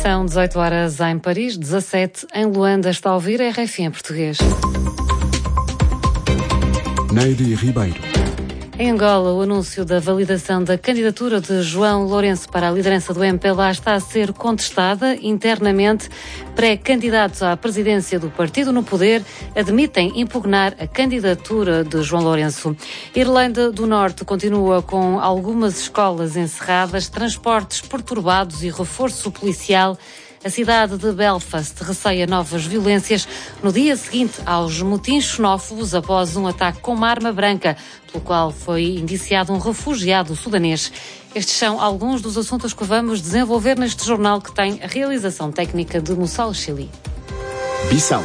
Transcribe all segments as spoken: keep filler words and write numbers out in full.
São dezoito horas em Paris, dezassete em Luanda. Está a ouvir a R F M em português. Neide Ribeiro. Em Angola, o anúncio da validação da candidatura de João Lourenço para a liderança do M P L A está a ser contestada internamente. Pré-candidatos à presidência do partido no poder admitem impugnar a candidatura de João Lourenço. Irlanda do Norte continua com algumas escolas encerradas, transportes perturbados e reforço policial. A cidade de Belfast receia novas violências no dia seguinte aos motins xenófobos após um ataque com uma arma branca, pelo qual foi indiciado um refugiado sudanês. Estes são alguns dos assuntos que vamos desenvolver neste jornal, que tem a realização técnica de Mussal Chili. Bissau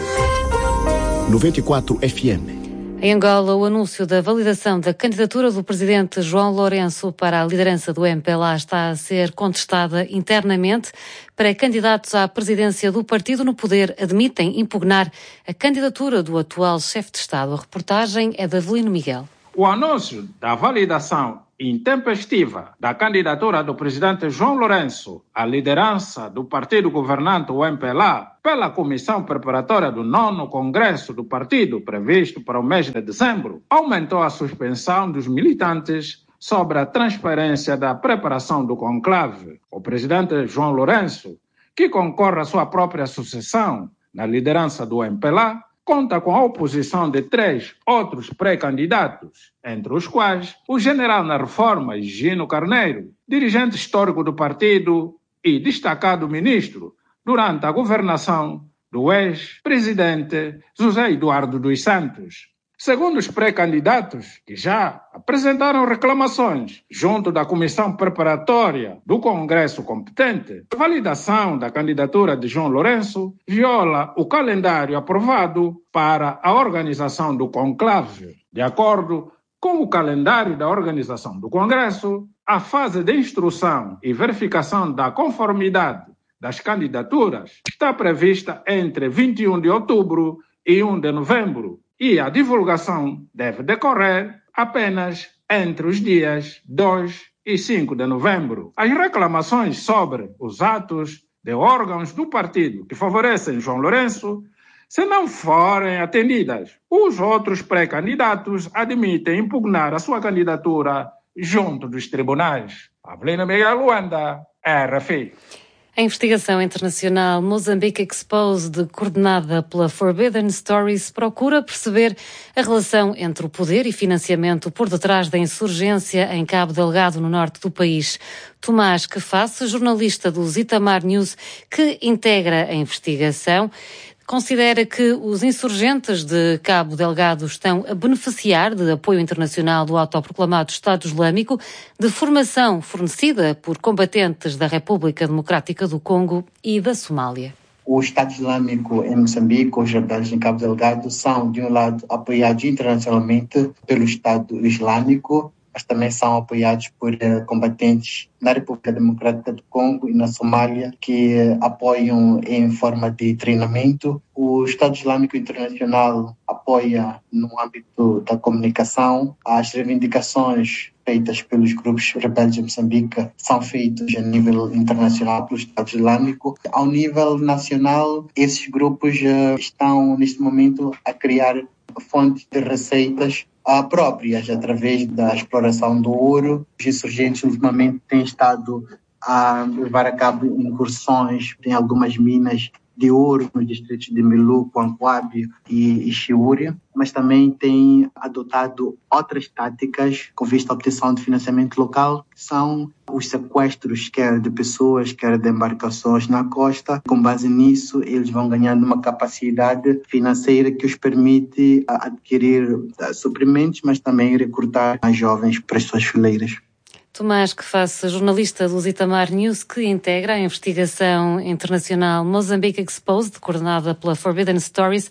noventa e quatro F M. Em Angola, o anúncio da validação da candidatura do presidente João Lourenço para a liderança do M P L A está a ser contestada internamente. Pré-candidatos à presidência do partido no poder admitem impugnar a candidatura do atual chefe de Estado. A reportagem é de Avelino Miguel. O anúncio da validação intempestiva da candidatura do presidente João Lourenço à liderança do partido governante, o M P L A, pela comissão preparatória do nono Congresso do partido, previsto para o mês de dezembro, aumentou a suspensão dos militantes sobre a transferência da preparação do conclave. O presidente João Lourenço, que concorre à sua própria sucessão na liderança do M P L A, conta com a oposição de três outros pré-candidatos, entre os quais o general na reforma Gino Carneiro, dirigente histórico do partido e destacado ministro durante a governação do ex-presidente José Eduardo dos Santos. Segundo os pré-candidatos, que já apresentaram reclamações junto da comissão preparatória do Congresso competente, a validação da candidatura de João Lourenço viola o calendário aprovado para a organização do conclave. De acordo com o calendário da organização do Congresso, a fase de instrução e verificação da conformidade das candidaturas está prevista entre vinte e um de outubro e um de novembro. E a divulgação deve decorrer apenas entre os dias dois e cinco de novembro. As reclamações sobre os atos de órgãos do partido que favorecem João Lourenço, se não forem atendidas, os outros pré-candidatos admitem impugnar a sua candidatura junto dos tribunais. Avelino Miguel, Luanda, R F I. A investigação internacional Mozambique Exposed, coordenada pela Forbidden Stories, procura perceber a relação entre o poder e financiamento por detrás da insurgência em Cabo Delgado, no norte do país. Tomás Queface, jornalista do Zitamar News, que integra a investigação, considera que os insurgentes de Cabo Delgado estão a beneficiar de apoio internacional do autoproclamado Estado Islâmico, de formação fornecida por combatentes da República Democrática do Congo e da Somália. O Estado Islâmico em Moçambique, os rebeldes em Cabo Delgado, são, de um lado, apoiados internacionalmente pelo Estado Islâmico, mas também são apoiados por uh, combatentes na República Democrática do Congo e na Somália, que uh, apoiam em forma de treinamento. O Estado Islâmico Internacional apoia no âmbito da comunicação. As reivindicações feitas pelos grupos rebeldes em Moçambique são feitas a nível internacional pelo Estado Islâmico. Ao nível nacional, esses grupos uh, estão, neste momento, a criar fontes de receitas próprias através da exploração do ouro. Os insurgentes ultimamente têm estado a levar a cabo incursões em algumas minas de ouro nos distritos de Milu, Quanquabe e Chiúria, mas também têm adotado outras táticas com vista à obtenção de financiamento local, que são os sequestros, quer de pessoas, quer de embarcações na costa. Com base nisso, eles vão ganhando uma capacidade financeira que os permite adquirir suprimentos, mas também recrutar mais jovens para as suas fileiras. Tomás Queface, jornalista do Zitamar News, que integra a investigação internacional Mozambique Exposed, coordenada pela Forbidden Stories.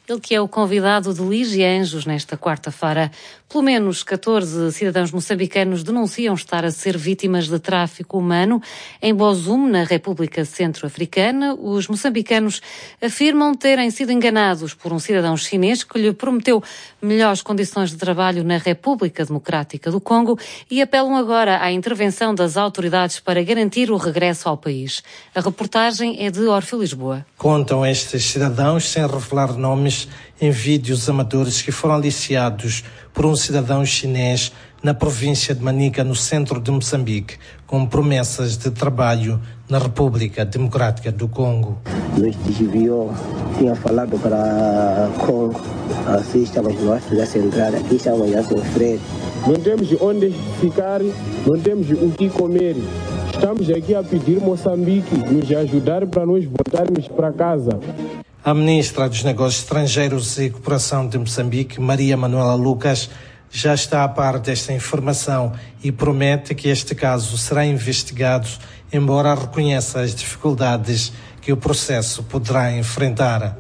Ele que é o convidado de Ligia Anjos nesta quarta-feira. Pelo menos catorze cidadãos moçambicanos denunciam estar a ser vítimas de tráfico humano em Bozum, na República Centro-Africana. Os moçambicanos afirmam terem sido enganados por um cidadão chinês que lhe prometeu melhores condições de trabalho na República Democrática do Congo e apelam agora à intervenção das autoridades para garantir o regresso ao país. A reportagem é de Orfeu Lisboa. Contam estes cidadãos, sem revelar nomes, em vídeos amadores que foram aliciados por um cidadão chinês na província de Manica, no centro de Moçambique, com promessas de trabalho na República Democrática do Congo. Nos desviou, tinha falado para Congo, assim estamos nós, fizesse entrar aqui, estamos a sofrer. Não temos onde ficar, não temos o que comer. Estamos aqui a pedir Moçambique nos ajudar para nós voltarmos para casa. A ministra dos Negócios Estrangeiros e Cooperação de Moçambique, Maria Manuela Lucas, já está a par desta informação e promete que este caso será investigado, embora reconheça as dificuldades que o processo poderá enfrentar.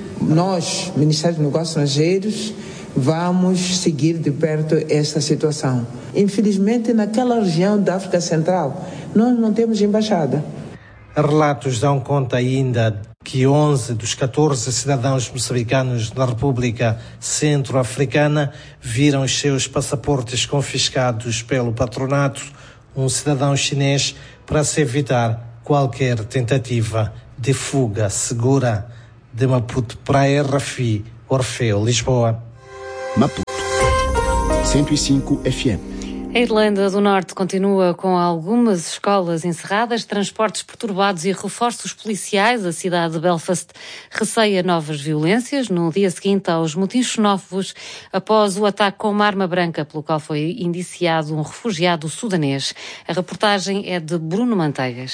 Nós, Ministério dos Negócios Estrangeiros, vamos seguir de perto esta situação. Infelizmente, naquela região da África Central, nós não temos embaixada. Relatos dão conta ainda que onze dos catorze cidadãos moçambicanos da República Centro-Africana viram os seus passaportes confiscados pelo patronato, um cidadão chinês, para se evitar qualquer tentativa de fuga segura. De Maputo para a R F I, Orfeu Lisboa. Maputo, cento e cinco F M. A Irlanda do Norte continua com algumas escolas encerradas, transportes perturbados e reforços policiais. A cidade de Belfast receia novas violências no dia seguinte aos motins xenófobos após o ataque com uma arma branca pelo qual foi indiciado um refugiado sudanês. A reportagem é de Bruno Manteigas.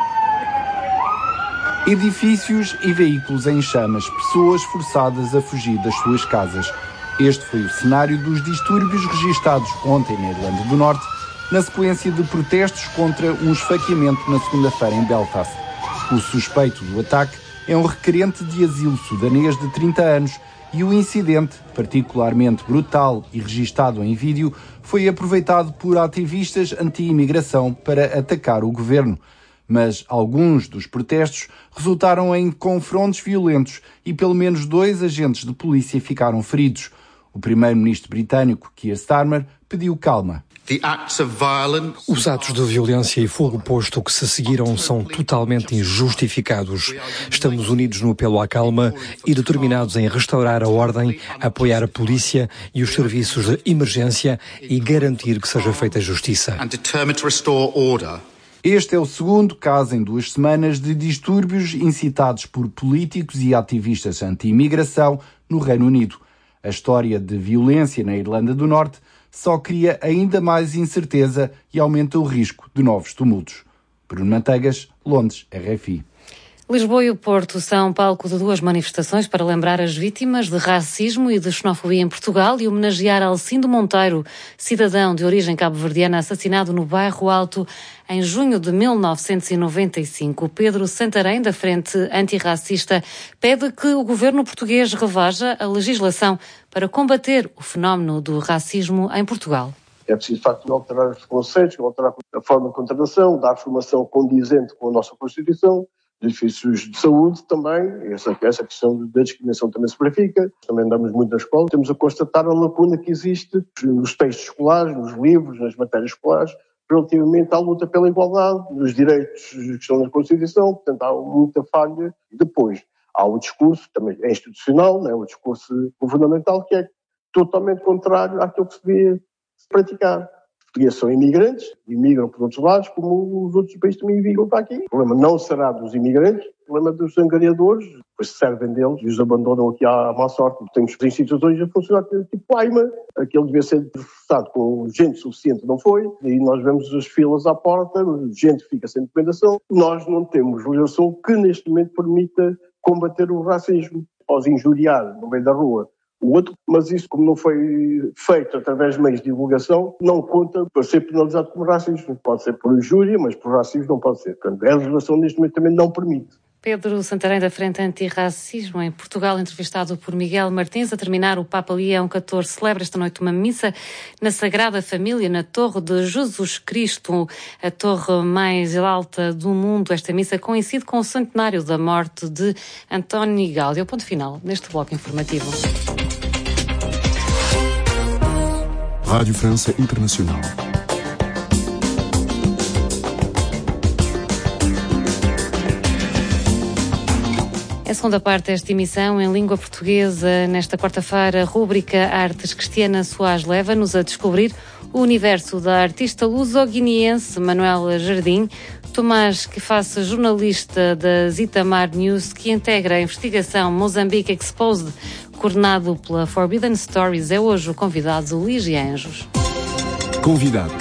Edifícios e veículos em chamas, pessoas forçadas a fugir das suas casas. Este foi o cenário dos distúrbios registados ontem na Irlanda do Norte, na sequência de protestos contra um esfaqueamento na segunda-feira em Belfast. O suspeito do ataque é um requerente de asilo sudanês de trinta anos e o incidente, particularmente brutal e registado em vídeo, foi aproveitado por ativistas anti-imigração para atacar o governo. Mas alguns dos protestos resultaram em confrontos violentos e pelo menos dois agentes de polícia ficaram feridos. O primeiro-ministro britânico, Keir Starmer, pediu calma. Os atos de violência e fogo posto que se seguiram são totalmente injustificados. Estamos unidos no apelo à calma e determinados em restaurar a ordem, apoiar a polícia e os serviços de emergência e garantir que seja feita justiça. Este é o segundo caso em duas semanas de distúrbios incitados por políticos e ativistas anti-imigração no Reino Unido. A história de violência na Irlanda do Norte só cria ainda mais incerteza e aumenta o risco de novos tumultos. Bruno Manteigas, Londres, R F I. Lisboa e o Porto são palco de duas manifestações para lembrar as vítimas de racismo e de xenofobia em Portugal e homenagear Alcindo Monteiro, cidadão de origem cabo-verdiana assassinado no Bairro Alto em junho de mil novecentos e noventa e cinco. Pedro Santarém, da Frente Antirracista, pede que o governo português reveja a legislação para combater o fenómeno do racismo em Portugal. É preciso, de facto, alterar os conceitos, alterar a forma de contratação, dar formação condizente com a nossa Constituição, edifícios de saúde também, essa, essa questão da discriminação também se verifica, também andamos muito na escola, temos a constatar a lacuna que existe nos textos escolares, nos livros, nas matérias escolares, relativamente à luta pela igualdade, dos direitos que estão na Constituição, portanto há muita falha. Depois há o discurso, também é institucional, né, o discurso governamental, que é totalmente contrário àquilo que se devia praticar. Os portugueses são imigrantes, imigram por outros lados, como os outros países também imigram para aqui. O problema não será dos imigrantes, o problema é dos angariadores, depois se servem deles e os abandonam aqui à má sorte. Temos instituições a funcionar tipo A I M A, aquele devia ser reforçado com gente suficiente, não foi, e nós vemos as filas à porta, gente fica sem documentação. Nós não temos legislação que neste momento permita combater o racismo. Após injuriar no meio da rua o outro, mas isso, como não foi feito através de meios de divulgação, não conta para ser penalizado por racismo. Pode ser por injúria, mas por racismo não pode ser. Portanto, a legislação neste momento também não permite. Pedro Santarém, da Frente Antirracismo, em Portugal, entrevistado por Miguel Martins. A terminar, o Papa Leão catorze celebra esta noite uma missa na Sagrada Família, na Torre de Jesus Cristo, a torre mais alta do mundo. Esta missa coincide com o centenário da morte de António Gaudí. O ponto final neste bloco informativo. Rádio França Internacional. A segunda parte desta emissão, em língua portuguesa, nesta quarta-feira, a rúbrica Artes Cristiana Soares leva-nos a descobrir o universo da artista luso-guineense Manuela Jardim. Tomás, que faça jornalista da Zitamar News, que integra a investigação Mozambique Exposed, coordenado pela Forbidden Stories, é hoje o convidado Luís Anjos. Convidado.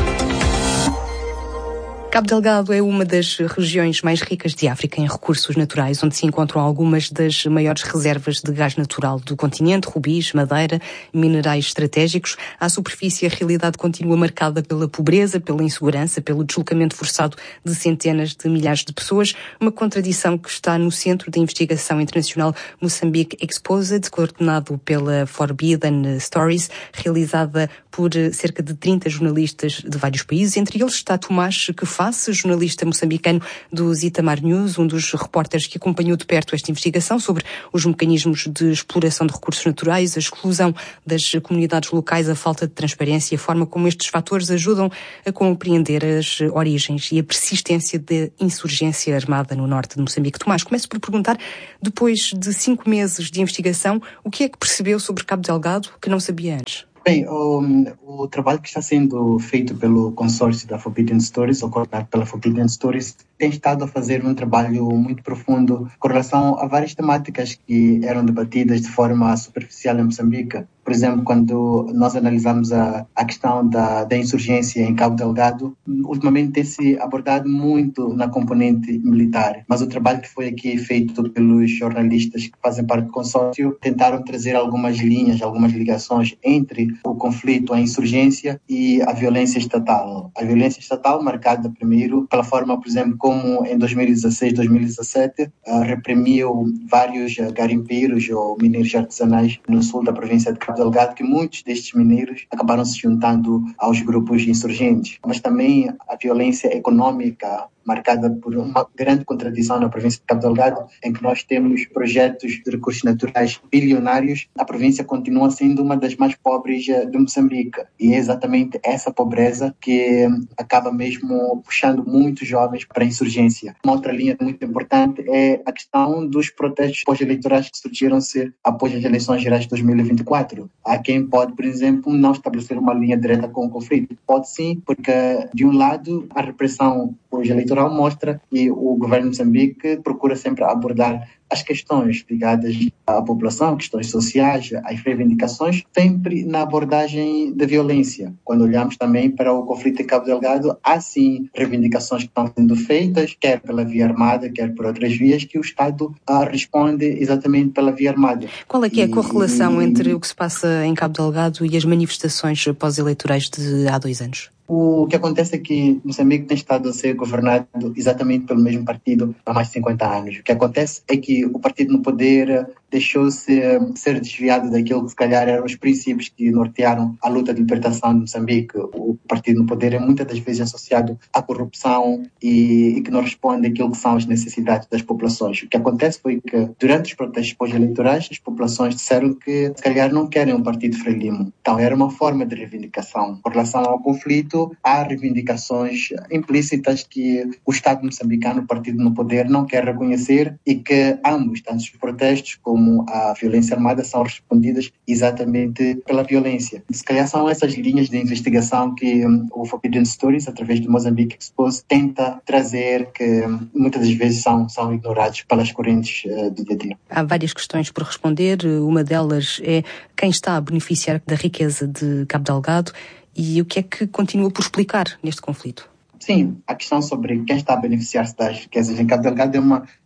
Cabo Delgado é uma das regiões mais ricas de África em recursos naturais, onde se encontram algumas das maiores reservas de gás natural do continente, rubis, madeira, minerais estratégicos. À superfície, a realidade continua marcada pela pobreza, pela insegurança, pelo deslocamento forçado de centenas de milhares de pessoas, uma contradição que está no centro da investigação internacional Mozambique Exposed, coordenado pela Forbidden Stories, realizada por cerca de trinta jornalistas de vários países. Entre eles está Tomás, que faz jornalista moçambicano do Zitamar News, um dos repórteres que acompanhou de perto esta investigação sobre os mecanismos de exploração de recursos naturais, a exclusão das comunidades locais, a falta de transparência e a forma como estes fatores ajudam a compreender as origens e a persistência da insurgência armada no norte de Moçambique. Tomás, começo por perguntar, depois de cinco meses de investigação, o que é que percebeu sobre Cabo Delgado que não sabia antes? Bem, o, o trabalho que está sendo feito pelo consórcio da Forbidden Stories, ou coordenado pela Forbidden Stories, tem estado a fazer um trabalho muito profundo com relação a várias temáticas que eram debatidas de forma superficial em Moçambique. Por exemplo, quando nós analisamos a, a questão da, da insurgência em Cabo Delgado, ultimamente tem-se abordado muito na componente militar, mas o trabalho que foi aqui feito pelos jornalistas que fazem parte do consórcio tentaram trazer algumas linhas, algumas ligações entre o conflito, a insurgência e a violência estatal. A violência estatal marcada primeiro pela forma, por exemplo, como em dois mil e dezasseis, dois mil e dezassete uh, reprimiu vários uh, garimpeiros ou mineiros artesanais no sul da província de Cabo Delgado, que muitos destes mineiros acabaram se juntando aos grupos insurgentes. Mas também a violência econômica, marcada por uma grande contradição na província de Cabo Delgado, em que nós temos projetos de recursos naturais bilionários. A província continua sendo uma das mais pobres de Moçambique. E é exatamente essa pobreza que acaba mesmo puxando muitos jovens para a insurgência. Uma outra linha muito importante é a questão dos protestos pós-eleitorais que surgiram-se após as eleições gerais de dois mil e vinte e quatro. Há quem pode, por exemplo, não estabelecer uma linha direta com o conflito. Pode sim, porque de um lado a repressão pós-eleitoral mostra que o governo de Moçambique procura sempre abordar as questões ligadas à população, questões sociais, as reivindicações, sempre na abordagem da violência. Quando olhamos também para o conflito em Cabo Delgado, há sim reivindicações que estão sendo feitas, quer pela via armada, quer por outras vias, que o Estado ah, responde exatamente pela via armada. Qual é que é a correlação e... entre o que se passa em Cabo Delgado e as manifestações pós-eleitorais de há dois anos? O que acontece é que Moçambique tem estado a ser governado exatamente pelo mesmo partido há mais de cinquenta anos. O que acontece é que o partido no poder deixou-se ser desviado daquilo que se calhar eram os princípios que nortearam a luta de libertação de Moçambique. O partido no poder é muitas das vezes associado à corrupção e, e que não responde àquilo que são as necessidades das populações. O que acontece foi que durante os protestos pós-eleitorais as populações disseram que se calhar não querem um partido frelimo. Então era uma forma de reivindicação. Com relação ao conflito, há reivindicações implícitas que o Estado moçambicano, o partido no poder, não quer reconhecer e que ambos, tanto os protestos como a violência armada, são respondidas exatamente pela violência. Se calhar são essas linhas de investigação que um, o Forbidden Stories, através do Mozambique Exposed, tenta trazer, que um, muitas das vezes são, são ignorados pelas correntes uh, do dia a dia. Há várias questões por responder. Uma delas é quem está a beneficiar da riqueza de Cabo Delgado e o que é que continua por explicar neste conflito? Sim, a questão sobre quem está a beneficiar-se das riquezas em Cabo Delgado é uma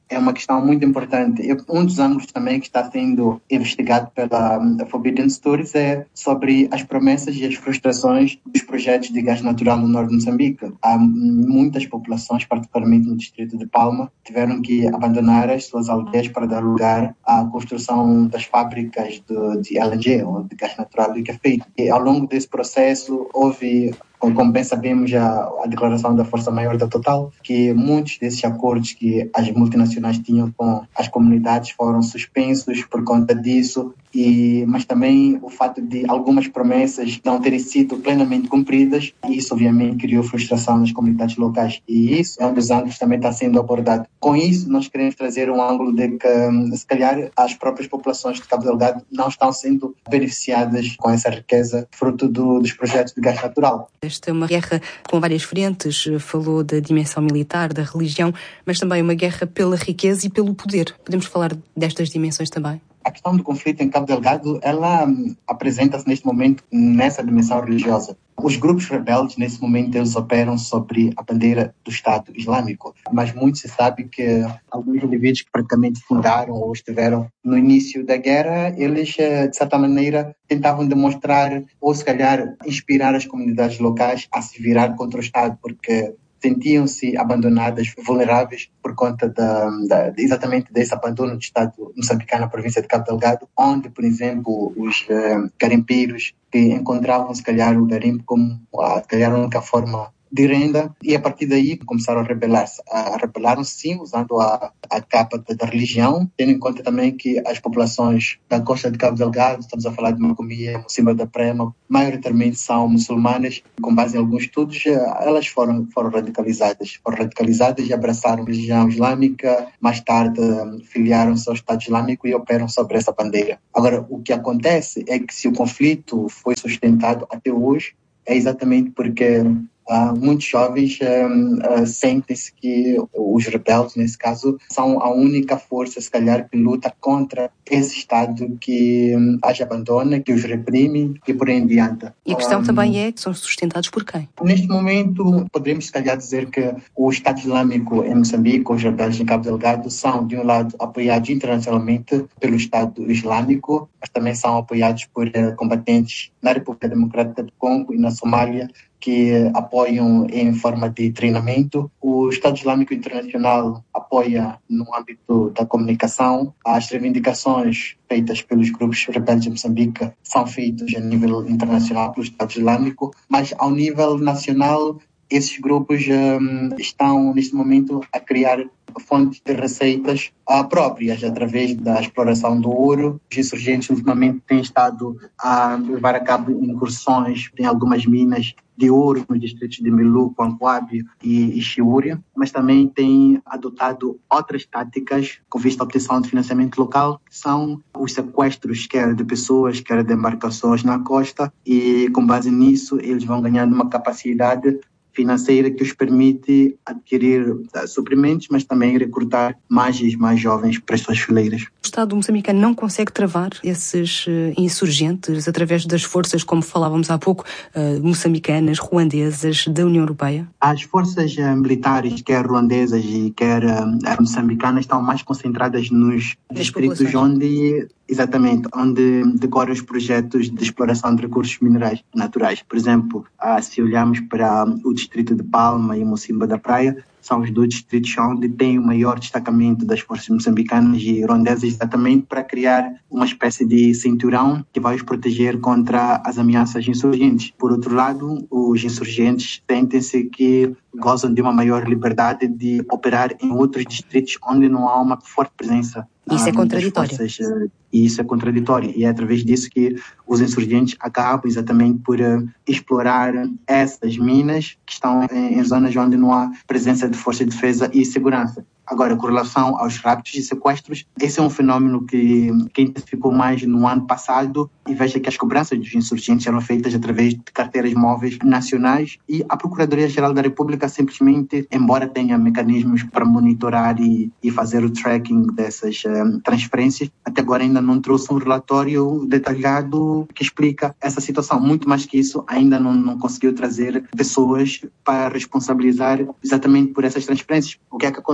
é uma questão muito importante. Um dos ângulos também que está sendo investigado pela Forbidden Stories é sobre as promessas e as frustrações dos projetos de gás natural no norte de Moçambique. Há muitas populações, particularmente no distrito de Palma, tiveram que abandonar as suas aldeias para dar lugar à construção das fábricas de, de L N G, ou de gás natural liquefeito. E ao longo desse processo houve, como bem sabemos, a, a declaração da Força Maior da Total, que muitos desses acordos que as multinacionais tinham com as comunidades foram suspensos por conta disso, e, mas também o fato de algumas promessas não terem sido plenamente cumpridas, e isso obviamente criou frustração nas comunidades locais, e isso é um dos ângulos que também está sendo abordado. Com isso, nós queremos trazer um ângulo de que, se calhar, as próprias populações de Cabo Delgado não estão sendo beneficiadas com essa riqueza, fruto do, dos projetos de gás natural. Esta é uma guerra com várias frentes, falou da dimensão militar, da religião, mas também uma guerra pela riqueza e pelo poder. Podemos falar destas dimensões também? A questão do conflito em Cabo Delgado, ela hum, apresenta-se neste momento nessa dimensão religiosa. Os grupos rebeldes, nesse momento, eles operam sobre a bandeira do Estado Islâmico, mas muito se sabe que alguns indivíduos que praticamente fundaram ou estiveram no início da guerra, eles, de certa maneira, tentavam demonstrar ou, se calhar, inspirar as comunidades locais a se virar contra o Estado, porque sentiam-se abandonadas, vulneráveis por conta da, da, exatamente desse abandono do Estado moçambicano na província de Cabo Delgado, onde, por exemplo, os uh, garimpeiros que encontravam, se calhar, o garimpo como a, se calhar, a única forma de renda, e a partir daí começaram a rebelar-se. A, rebelaram-se sim, usando a, a capa da, da religião, tendo em conta também que as populações da costa de Cabo Delgado, estamos a falar de Macomia, Mocimboa da Praia, maioritariamente são muçulmanas. Com base em alguns estudos, elas foram, foram radicalizadas. Foram radicalizadas e abraçaram a religião islâmica, mais tarde filiaram-se ao Estado Islâmico e operam sobre essa bandeira. Agora, o que acontece é que se o conflito foi sustentado até hoje, é exatamente porque Uh, muitos jovens uh, uh, sentem-se que os rebeldes, nesse caso, são a única força, se calhar, que luta contra esse Estado que um, as abandona, que os reprime e por aí em diante. E a questão um, também é que são sustentados por quem? Neste momento, poderíamos, se calhar, dizer que o Estado Islâmico em Moçambique, os rebeldes em Cabo Delgado, são, de um lado, apoiados internacionalmente pelo Estado Islâmico, mas também são apoiados por uh, combatentes na República Democrática do Congo e na Somália, que apoiam em forma de treinamento. O Estado Islâmico Internacional apoia no âmbito da comunicação. As reivindicações feitas pelos grupos rebeldes de Moçambique são feitas a nível internacional pelo Estado Islâmico, mas ao nível nacional, esses grupos um, estão, neste momento, a criar fontes de receitas uh, próprias, através da exploração do ouro. Os insurgentes, ultimamente, têm estado a levar a cabo incursões em algumas minas de ouro nos distritos de Milu, Quanquabe e, e Chiúria, mas também têm adotado outras táticas com vista à obtenção de financiamento local, que são os sequestros, quer de pessoas, quer de embarcações na costa, e com base nisso eles vão ganhando uma capacidade financeira que os permite adquirir uh, suprimentos, mas também recrutar mais e mais jovens para as suas fileiras. O Estado moçambicano não consegue travar esses uh, insurgentes através das forças, como falávamos há pouco, uh, moçambicanas, ruandesas, da União Europeia? As forças uh, militares, quer ruandesas e quer uh, moçambicanas, estão mais concentradas nos As distritos onde, exatamente, onde decorrem os projetos de exploração de recursos minerais naturais. Por exemplo, uh, se olharmos para o distrito de Palma e Mocimboa da Praia, são os dois distritos onde tem o maior destacamento das forças moçambicanas e ruandesas, exatamente para criar uma espécie de cinturão que vai os proteger contra as ameaças insurgentes. Por outro lado, os insurgentes sentem-se que gozam de uma maior liberdade de operar em outros distritos onde não há uma forte presença. Isso é contraditório. Forças, e isso é contraditório. E é através disso que os insurgentes acabam exatamente por uh, explorar essas minas que estão em, em zonas onde não há presença de forças de defesa e segurança. Agora, com relação aos raptos e sequestros, esse é um fenômeno que, que intensificou mais no ano passado, e veja que as cobranças dos insurgentes eram feitas através de carteiras móveis nacionais, e a Procuradoria-Geral da República simplesmente, embora tenha mecanismos para monitorar e, e fazer o tracking dessas um, transferências, até agora ainda não trouxe um relatório detalhado que explica essa situação. Muito mais que isso, ainda não, não conseguiu trazer pessoas para responsabilizar exatamente por essas transferências. O que é que acontece?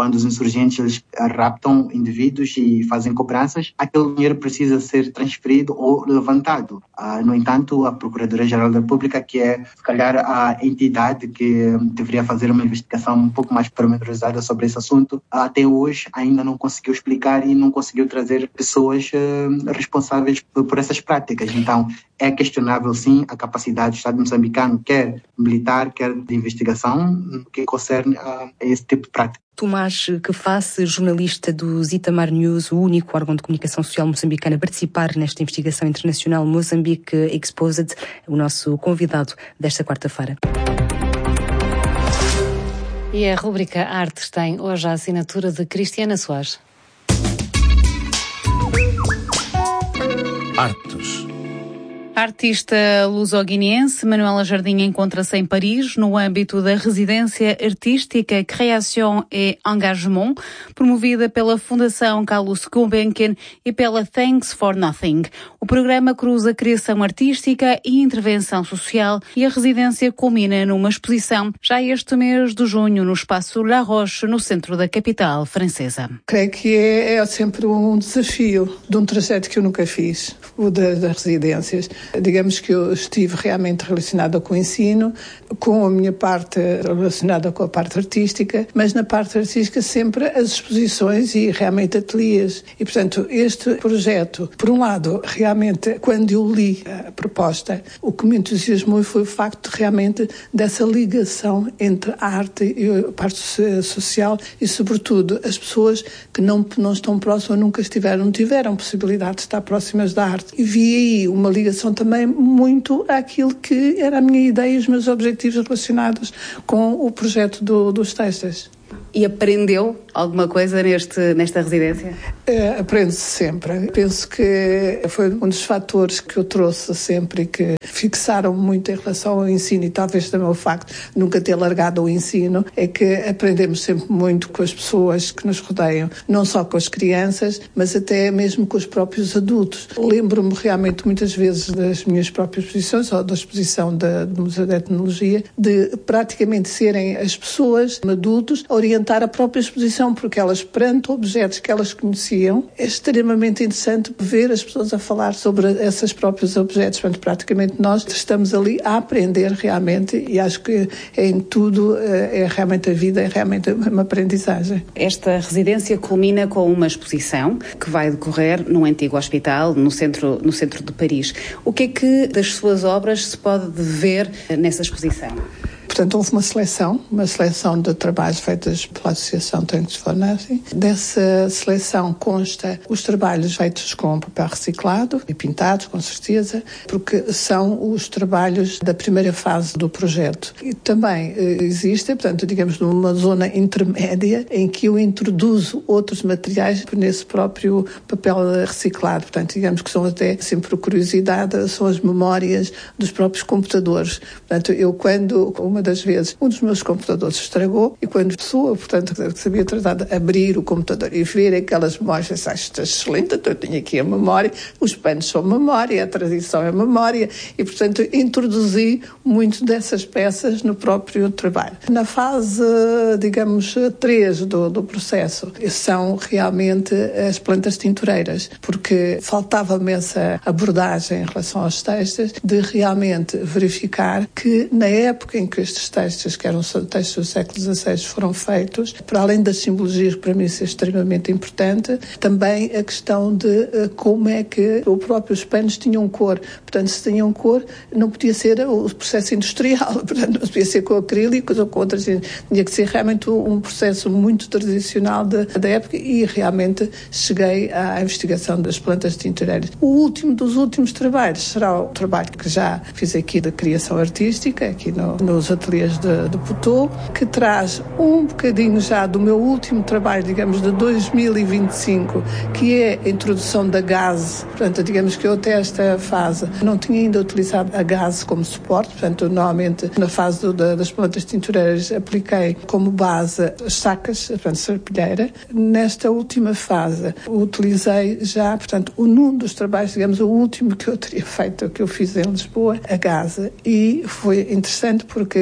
quando os insurgentes eles raptam indivíduos e fazem cobranças, aquele dinheiro precisa ser transferido ou levantado. Uh, no entanto, a Procuradoria-Geral da República, que é, se calhar, a entidade que deveria fazer uma investigação um pouco mais pormenorizada sobre esse assunto, até hoje ainda não conseguiu explicar e não conseguiu trazer pessoas uh, responsáveis por, por essas práticas. Então, é questionável, sim, a capacidade do Estado moçambicano, quer militar, quer de investigação, no que concerne a esse tipo de prática. Tomás Queface, jornalista do Zitamar News, o único órgão de comunicação social moçambicano a participar nesta investigação internacional Mozambique Exposed, o nosso convidado desta quarta-feira. E a rubrica Artes tem hoje a assinatura de Cristiana Soares. Artes. A artista luso-guineense Manuela Jardim encontra-se em Paris no âmbito da residência artística Création et Engagement, promovida pela Fundação Carlos Gulbenkian e pela Thanks for Nothing. O programa cruza criação artística e intervenção social e a residência culmina numa exposição já este mês de junho no espaço La Roche, no centro da capital francesa. Creio que é, é sempre um desafio de um trajeto que eu nunca fiz, o das residências. Digamos que eu estive realmente relacionada com o ensino, com a minha parte relacionada com a parte artística, mas na parte artística sempre as exposições e realmente ateliês. E, portanto, este projeto, por um lado, realmente, quando eu li a proposta, o que me entusiasmou foi o facto de, realmente dessa ligação entre a arte e a parte social e, sobretudo, as pessoas que não, não estão próximas, nunca estiveram, não tiveram possibilidade de estar próximas da arte. E vi aí uma ligação também muito àquilo que era a minha ideia e os meus objetivos relacionados com o projeto do, dos textos. E aprendeu alguma coisa neste, nesta residência? É, aprende-se sempre. Penso que foi um dos fatores que eu trouxe sempre e que fixaram muito em relação ao ensino, e talvez também o facto de nunca ter largado o ensino, é que aprendemos sempre muito com as pessoas que nos rodeiam, não só com as crianças, mas até mesmo com os próprios adultos. Lembro-me realmente muitas vezes das minhas próprias exposições, ou da exposição da, do Museu de Etnologia, de praticamente serem as pessoas, adultos, a orientar a própria exposição, porque elas, perante objetos que elas conheciam, é extremamente interessante ver as pessoas a falar sobre esses próprios objetos. Portanto, praticamente nós estamos ali a aprender realmente, e acho que em tudo é realmente a vida, é realmente uma aprendizagem. Esta residência culmina com uma exposição que vai decorrer num antigo hospital no centro, no centro de Paris. O que é que das suas obras se pode ver nessa exposição? Portanto, houve uma seleção, uma seleção de trabalhos feitos pela Associação Thanks for Nothing. Dessa seleção consta os trabalhos feitos com papel reciclado e pintados, com certeza, porque são os trabalhos da primeira fase do projeto. E também eh, existe, portanto, digamos, numa zona intermédia em que eu introduzo outros materiais nesse próprio papel reciclado. Portanto, digamos que são até, sempre por curiosidade, são as memórias dos próprios computadores. Portanto, eu quando, uma das vezes, um dos meus computadores estragou, e quando a pessoa, portanto, que sabia tratar de abrir o computador e ver aquelas memórias, eu disse, ah, isto é excelente, então eu tenho aqui a memória, os panos são memória, a tradição é memória, e, portanto, introduzi muito dessas peças no próprio trabalho. Na fase, digamos, três do, do processo, são realmente as plantas tintureiras, porque faltava-me essa abordagem em relação aos textos, de realmente verificar que, na época em que estes textos, que eram textos do século dezasseis, foram feitos, para além das simbologias, que para mim isso é extremamente importante, também a questão de uh, como é que os próprios panos tinham cor. Portanto, se tinham cor, não podia ser o processo industrial, portanto, não podia ser com acrílicos ou com outras, tinha que ser realmente um processo muito tradicional de, da época, e realmente cheguei à investigação das plantas tintureiras. O último dos últimos trabalhos será o trabalho que já fiz aqui da criação artística, aqui no, nos ateliês de, de Puteaux, que traz um bocadinho já do meu último trabalho, digamos, de dois mil e vinte e cinco, que é a introdução da gaze. Portanto, digamos que eu até esta fase não tinha ainda utilizado a gaze como suporte, portanto, normalmente na fase do, da, das plantas tintureiras apliquei como base as sacas, portanto, serpilheira. Nesta última fase utilizei já, portanto, num dos trabalhos, digamos, o último que eu teria feito, que eu fiz em Lisboa, a gaze, e foi interessante porque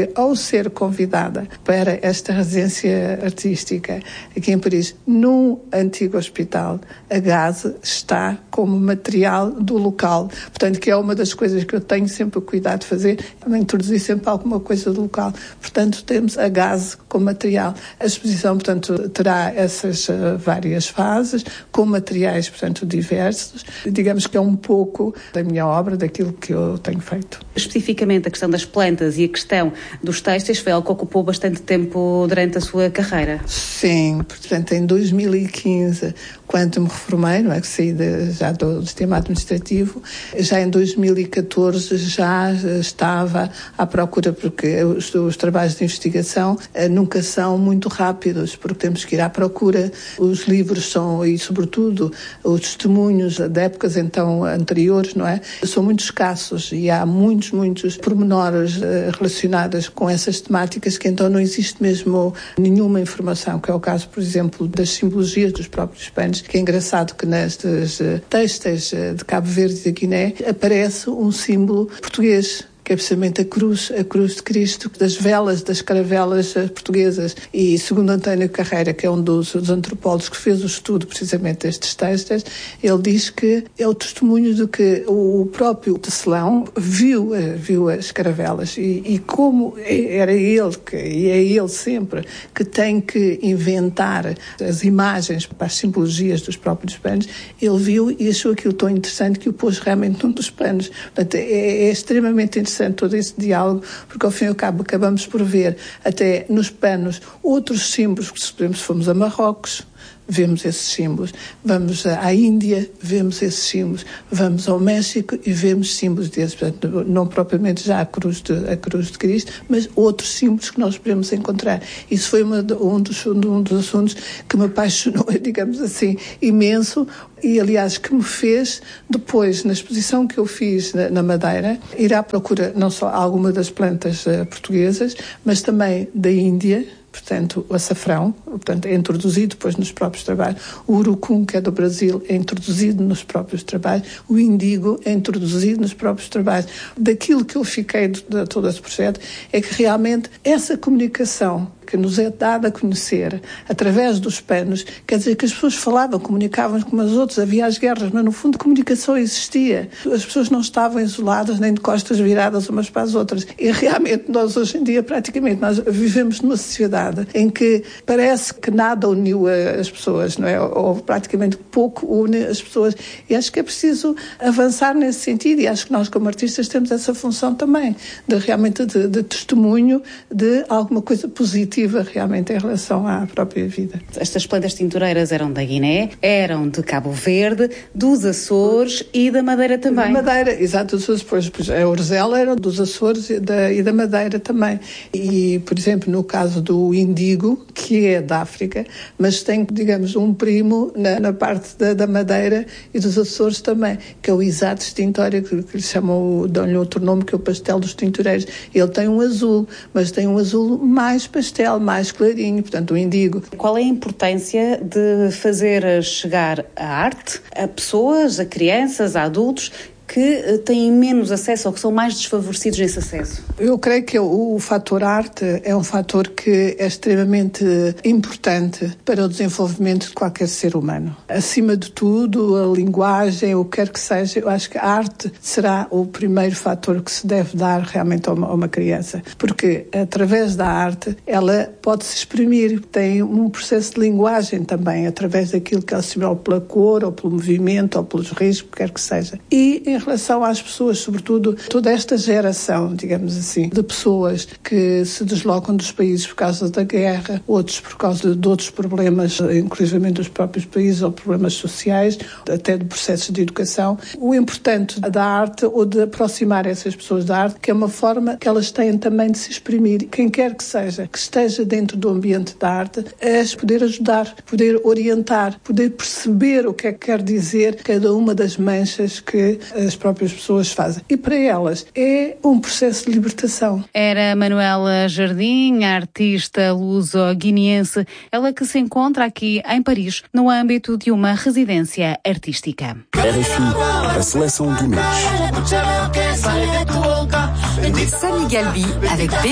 foi ao ser convidada para esta residência artística aqui em Paris, num antigo hospital, a gaze está como material do local. Portanto, que é uma das coisas que eu tenho sempre o cuidado de fazer, introduzir sempre alguma coisa do local. Portanto, temos a gaze como material. A exposição, portanto, terá essas uh, várias fases, com materiais, portanto, diversos. Digamos que é um pouco da minha obra, daquilo que eu tenho feito. Especificamente a questão das plantas e a questão dos têxteis foi algo que ocupou bastante tempo durante a sua carreira. Sim, portanto, em dois mil e quinze, quando me reformei, não é, que saí de, já do sistema administrativo, já em dois mil e catorze já estava à procura, porque os, os trabalhos de investigação eh, nunca são muito rápidos, porque temos que ir à procura. Os livros são, e sobretudo os testemunhos de épocas então anteriores, não é, são muito escassos e há muitos, muitos pormenores eh, relacionados com essas temáticas que então não existe mesmo nenhuma informação, que é o caso, por exemplo, das simbologias dos próprios panos, que é engraçado que nestes uh, textos uh, de Cabo Verde e da Guiné aparece um símbolo português, que é precisamente a cruz, a cruz de Cristo, das velas, das caravelas portuguesas. E segundo António Carreira, que é um dos, dos antropólogos que fez o estudo precisamente destes textos, ele diz que é o testemunho de que o próprio tecelão viu, viu as caravelas e, e como era ele, que, e é ele sempre, que tem que inventar as imagens para as simbologias dos próprios panos, ele viu e achou aquilo tão interessante que o pôs realmente num dos panos. Portanto, é, é extremamente interessante todo esse diálogo, porque ao fim e ao cabo acabamos por ver até nos panos outros símbolos, que se fomos a Marrocos, vemos esses símbolos, vamos à Índia, vemos esses símbolos, vamos ao México e vemos símbolos desses, portanto, não propriamente já a cruz de, a cruz de Cristo, mas outros símbolos que nós podemos encontrar. Isso foi uma, um, dos, um dos assuntos que me apaixonou, digamos assim, imenso, e aliás que me fez depois, na exposição que eu fiz na, na Madeira, ir à procura não só alguma das plantas uh, portuguesas, mas também da Índia. Portanto, o açafrão, portanto, é introduzido depois nos próprios trabalhos. O urucum, que é do Brasil, é introduzido nos próprios trabalhos. O indigo é introduzido nos próprios trabalhos. Daquilo que eu fiquei de, de todo esse projeto é que realmente essa comunicação que nos é dada a conhecer através dos panos, quer dizer que as pessoas falavam, comunicavam com as outras, havia as guerras, mas no fundo a comunicação existia. As pessoas não estavam isoladas nem de costas viradas umas para as outras. E realmente nós hoje em dia praticamente nós vivemos numa sociedade em que parece que nada uniu as pessoas, não é? Ou praticamente pouco une as pessoas. E acho que é preciso avançar nesse sentido, e acho que nós como artistas temos essa função também, de realmente de, de testemunho de alguma coisa positiva realmente em relação à própria vida. Estas plantas tintureiras eram da Guiné, eram de Cabo Verde, dos Açores e da Madeira também. Da Madeira, exato, dos Açores, pois a Orzela era dos Açores e da, e da Madeira também. E, por exemplo, no caso do indigo, que é da África, mas tem, digamos, um primo na, na parte da, da Madeira e dos Açores também, que é o Isates tintório, que, que lhe chamam, dão-lhe outro nome, que é o pastel dos tintureiros. Ele tem um azul, mas tem um azul mais pastel, mais clarinho, portanto o indigo. Qual é a importância de fazer chegar a arte a pessoas, a crianças, a adultos que têm menos acesso ou que são mais desfavorecidos nesse acesso? Eu creio que o, o fator arte é um fator que é extremamente importante para o desenvolvimento de qualquer ser humano. Acima de tudo, a linguagem, o que quer que seja, eu acho que a arte será o primeiro fator que se deve dar realmente a uma, a uma criança. Porque através da arte ela pode se exprimir, tem um processo de linguagem também, através daquilo que ela se exprime, ou pela cor, ou pelo movimento, ou pelos riscos, o que quer que seja. E em relação às pessoas, sobretudo toda esta geração, digamos assim, de pessoas que se deslocam dos países por causa da guerra, outros por causa de, de outros problemas, inclusivamente dos próprios países, ou problemas sociais, até de processos de educação. O importante da arte, ou de aproximar essas pessoas da arte, que é uma forma que elas têm também de se exprimir. Quem quer que seja, que esteja dentro do ambiente da arte, é poder ajudar, poder orientar, poder perceber o que é que quer dizer cada uma das manchas que as próprias pessoas fazem. E para elas é um processo de libertação. Era Manuela Jardim, artista luso-guineense, ela que se encontra aqui em Paris no âmbito de uma residência artística. R F I, a seleção do mês. Samy Galbi avec